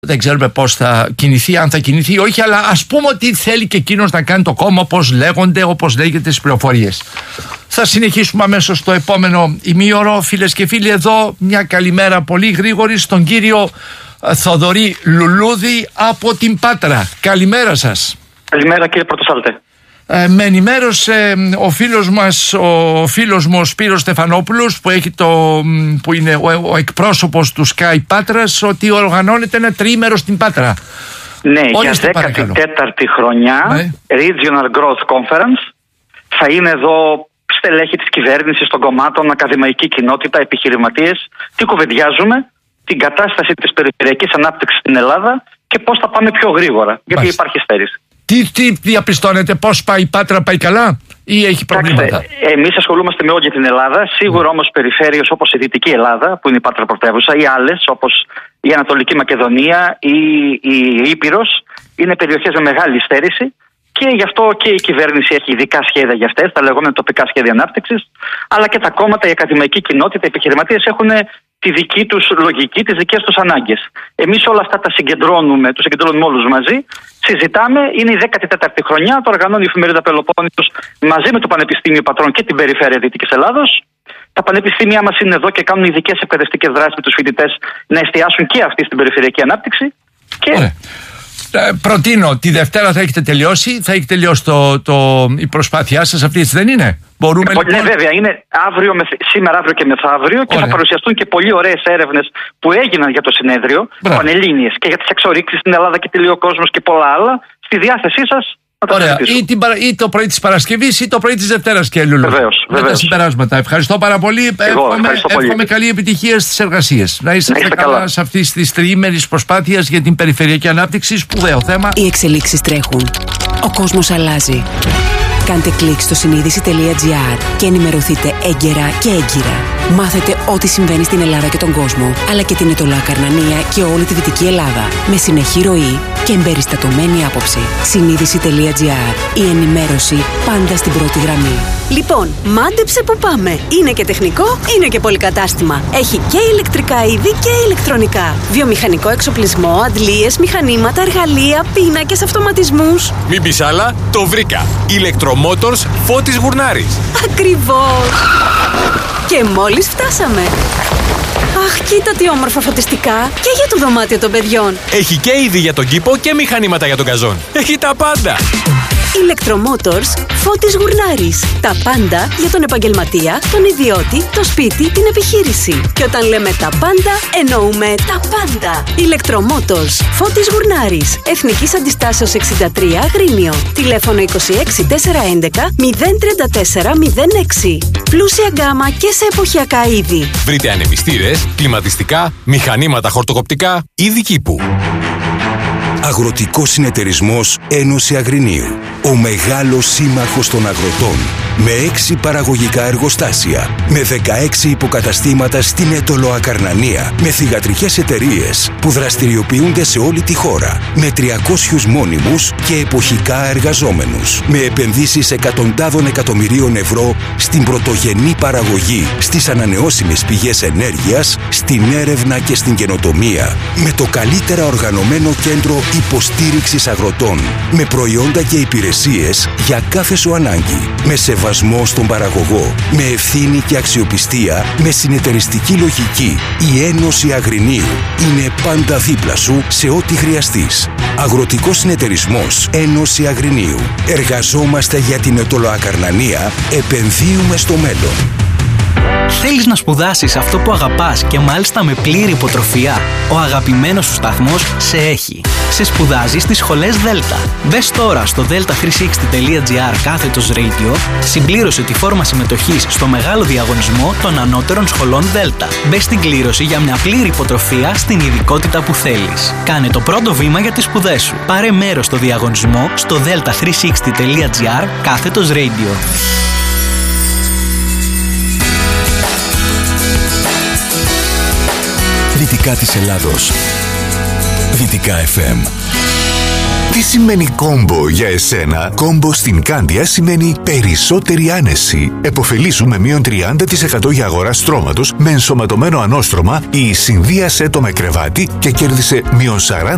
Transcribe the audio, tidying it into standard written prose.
Δεν ξέρουμε πώς θα κινηθεί, αν θα κινηθεί ή όχι, αλλά ας πούμε ότι θέλει και εκείνος να κάνει το κόμμα όπως λέγονται, όπως λέγεται στις πληροφορίες. Θα συνεχίσουμε αμέσως στο επόμενο ημίωρο. Φίλες και φίλοι, εδώ μια καλημέρα πολύ γρήγορη στον κύριο Θοδωρή Λουλούδη από την Πάτρα. Καλημέρα σας. Καλημέρα κύριε Πρωτοσάλτε. Με ενημέρωσε ο φίλος μου ο Σπύρος Στεφανόπουλος που είναι ο εκπρόσωπος του Sky Πάτρας ότι οργανώνεται ένα τριήμερο στην Πάτρα. Ναι, για 14η χρονιά Regional Growth Conference θα είναι εδώ στελέχη της κυβέρνησης, των κομμάτων, ακαδημαϊκή κοινότητα, επιχειρηματίες. Τι κουβεντιάζουμε? Την κατάσταση της περιφερειακής ανάπτυξης στην Ελλάδα και πώς θα πάμε πιο γρήγορα, γιατί υπάρχει στέρηση. Τι διαπιστώνετε, πώς πάει η Πάτρα, πάει καλά ή έχει προβλήματα? Εμείς ασχολούμαστε με όλη την Ελλάδα. Σίγουρα όμως περιφέρειες όπως η Δυτική Ελλάδα, που είναι η Πάτρα πρωτεύουσα, ή άλλες όπως η Ανατολική Μακεδονία ή η Ήπειρος, είναι περιοχές με μεγάλη στέρηση. Και γι' αυτό και η κυβέρνηση έχει ειδικά σχέδια για αυτές, τα λεγόμενα τοπικά σχέδια ανάπτυξης, αλλά και τα κόμματα, η ακαδημαϊκή κοινότητα, οι επιχειρηματίες έχουν τη δική τους λογική, τις δικές τους ανάγκες. Εμείς όλα αυτά τα συγκεντρώνουμε, τους συγκεντρώνουμε όλους μαζί, συζητάμε. Είναι η 14η χρονιά, το οργανώνει η εφημερίδα Πελοπόννησος μαζί με το Πανεπιστήμιο Πατρών και την Περιφέρεια Δυτικής Ελλάδος. Τα πανεπιστήμια μας είναι εδώ και κάνουν ειδικές εκπαιδευτικές δράσεις με τους φοιτητές να εστιάσουν και αυτοί στην περιφερειακή ανάπτυξη. Και... προτείνω, τη Δευτέρα θα έχετε τελειώσει, θα έχει τελειώσει η προσπάθειά σας αυτή, δεν είναι? Μπορούμε ναι, βέβαια, είναι σήμερα, αύριο και μεθαύριο και θα παρουσιαστούν και πολύ ωραίες έρευνες που έγιναν για το συνέδριο, πανελλήνιες, και για τις εξορίξεις στην Ελλάδα και τη λέει ο κόσμος και πολλά άλλα, στη διάθεσή σας. Ωραία, ή το πρωί της Παρασκευής ή το πρωί της Δευτέρας, κύριε Λουλού. Βεβαίως. Με τα συμπεράσματα. Ευχαριστώ πάρα πολύ. Εύχομαι καλή επιτυχία στις εργασίες. Να είστε καλά σε αυτή τη τριήμερη προσπάθεια για την περιφερειακή ανάπτυξη. Σπουδαίο θέμα. Οι εξελίξεις τρέχουν. Ο κόσμος αλλάζει. Κάντε κλικ στο συνείδηση.gr και ενημερωθείτε έγκαιρα και έγκυρα. Μάθετε ό,τι συμβαίνει στην Ελλάδα και τον κόσμο, αλλά και την Αιτωλοακαρνανία και όλη τη Δυτική Ελλάδα. Με συνεχή ροή και εμπεριστατωμένη άποψη. Συνείδηση.gr. Η ενημέρωση πάντα στην πρώτη γραμμή. Λοιπόν, μάντεψε που πάμε. Είναι και τεχνικό, είναι και πολυκατάστημα. Έχει και ηλεκτρικά είδη και ηλεκτρονικά. Βιομηχανικό εξοπλισμό, αντλίες, μηχανήματα, εργαλεία, πίνακες, αυτοματισμούς. Μην πεις άλλα, το βρήκα. Ηλεκτρομότορς Φώτης Γουρνάρης. Ακριβώς. Και μόλις φτάσαμε. Αχ, κοίτα τι όμορφα φωτιστικά. Και για το δωμάτιο των παιδιών. Έχει και είδη για τον κήπο και μηχανήματα για τον καζόν. Έχει τα πάντα. Ηλεκτρομότορς Φώτης Γουρνάρης. Τα πάντα για τον επαγγελματία, τον ιδιώτη, το σπίτι, την επιχείρηση. Και όταν λέμε τα πάντα, εννοούμε τα πάντα. Ηλεκτρομότορς Φώτης Γουρνάρης. Εθνικής Αντιστάσεως 63 Αγρίνιο. Τηλέφωνο 26 411 034 06. Πλούσια γκάμα και σε εποχιακά είδη. Βρείτε ανεμιστήρες, κλιματιστικά, μηχανήματα χορτοκοπτικά, είδη κήπου. Αγροτικός Συνεταιρισμός Ένωση Αγρινίου. Ο μεγάλος σύμμαχος των αγροτών. Με 6 παραγωγικά εργοστάσια. Με 16 υποκαταστήματα στην Αιτωλοακαρνανία. Με θυγατρικές εταιρείες που δραστηριοποιούνται σε όλη τη χώρα. Με 300 μόνιμους και εποχικά εργαζόμενους. Με επενδύσεις εκατοντάδων εκατομμυρίων ευρώ στην πρωτογενή παραγωγή, στις ανανεώσιμες πηγές ενέργειας, στην έρευνα και στην καινοτομία. Με το καλύτερα οργανωμένο κέντρο υποστήριξης αγροτών. Με προϊόντα και υπηρεσίες για κάθε σου ανάγκη. Με σεβασμό στον παραγωγό. Με ευθύνη και αξιοπιστία. Με συνεταιριστική λογική. Η Ένωση Αγρινίου είναι πάντα δίπλα σου σε ό,τι χρειαστείς. Αγροτικός Συνεταιρισμός Ένωση Αγρινίου. Εργαζόμαστε για την Αιτωλοακαρνανία. Επενδύουμε στο μέλλον. Θέλεις να σπουδάσεις αυτό που αγαπάς και μάλιστα με πλήρη υποτροφία? Ο αγαπημένος σου σταθμός σε έχει. Σε σπουδάζει στις σχολές Δέλτα. Μπες τώρα στο delta360.gr/radio, συμπλήρωσε τη φόρμα συμμετοχής στο μεγάλο διαγωνισμό των ανώτερων σχολών Δέλτα. Μπες στην κλήρωση για μια πλήρη υποτροφία στην ειδικότητα που θέλεις. Κάνε το πρώτο βήμα για τις σπουδές σου. Πάρε μέρος στο διαγωνισμό στο delta360.gr/radio. Δυτικά της Ελλάδος. Δυτικά FM. Τι σημαίνει κόμπο για εσένα? Κόμπο στην Κάνδια σημαίνει περισσότερη άνεση. Εποφελήσου με μείον 30% για αγορά στρώματος με ενσωματωμένο ανώστρωμα ή συνδύασέ το με κρεβάτι και κέρδισε μείον 40%